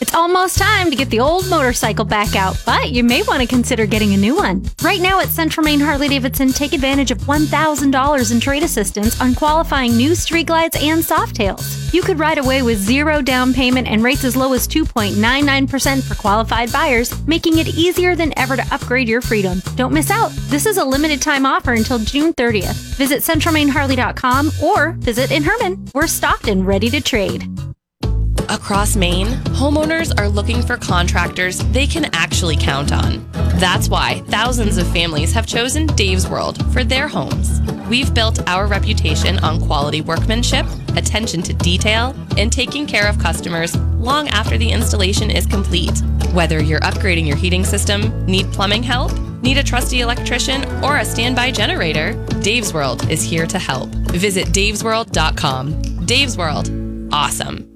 It's almost time to get the old motorcycle back out, but you may want to consider getting a new one. Right now at Central Maine Harley-Davidson, take advantage of $1,000 in trade assistance on qualifying new Street Glides and Softails. You could ride away with zero down payment and rates as low as 2.99% for qualified buyers, making it easier than ever to upgrade your freedom. Don't miss out. This is a limited time offer until June 30th. Visit centralmaineharley.com or visit in Herman. We're stocked and ready to trade. Across Maine, homeowners are looking for contractors they can actually count on. That's why thousands of families have chosen Dave's World for their homes. We've built our reputation on quality workmanship, attention to detail, and taking care of customers long after the installation is complete. Whether you're upgrading your heating system, need plumbing help, need a trusty electrician, or a standby generator, Dave's World is here to help. Visit davesworld.com. Dave's World. Awesome.